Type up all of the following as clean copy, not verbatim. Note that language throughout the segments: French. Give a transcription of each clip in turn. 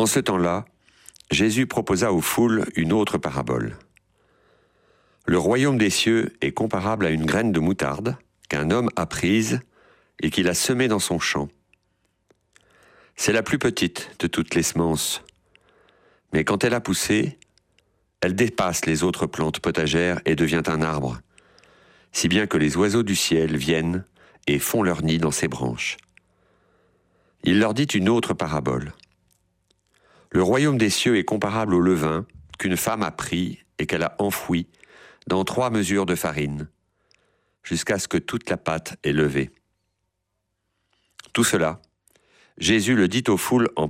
En ce temps-là, Jésus proposa aux foules une autre parabole. Le royaume des cieux est comparable à une graine de moutarde qu'un homme a prise et qu'il a semée dans son champ. C'est la plus petite de toutes les semences, mais quand elle a poussé, elle dépasse les autres plantes potagères et devient un arbre, si bien que les oiseaux du ciel viennent et font leur nid dans ses branches. Il leur dit une autre parabole. Le royaume des cieux est comparable au levain qu'une femme a pris et qu'elle a enfoui dans 3 mesures de farine, jusqu'à ce que toute la pâte est levée. Tout cela, Jésus le dit aux foules en...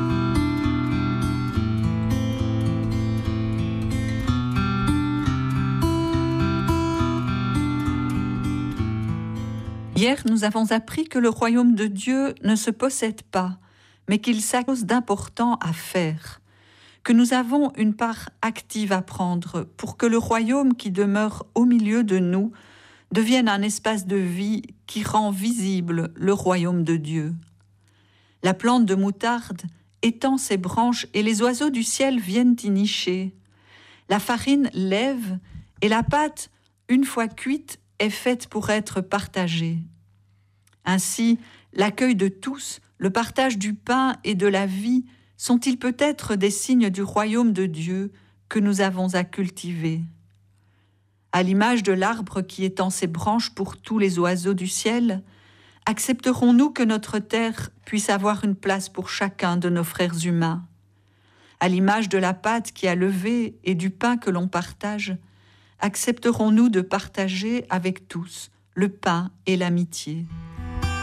Hier, nous avons appris que le royaume de Dieu ne se possède pas, mais qu'il s'accorde d'important à faire, que nous avons une part active à prendre pour que le royaume qui demeure au milieu de nous devienne un espace de vie qui rend visible le royaume de Dieu. La plante de moutarde étend ses branches et les oiseaux du ciel viennent y nicher. La farine lève et la pâte, une fois cuite, est faite pour être partagée. Ainsi, l'accueil de tous, le partage du pain et de la vie sont-ils peut-être des signes du royaume de Dieu que nous avons à cultiver. À l'image de l'arbre qui étend ses branches pour tous les oiseaux du ciel, accepterons-nous que notre terre puisse avoir une place pour chacun de nos frères humains? À l'image de la pâte qui a levé et du pain que l'on partage, accepterons-nous de partager avec tous le pain et l'amitié?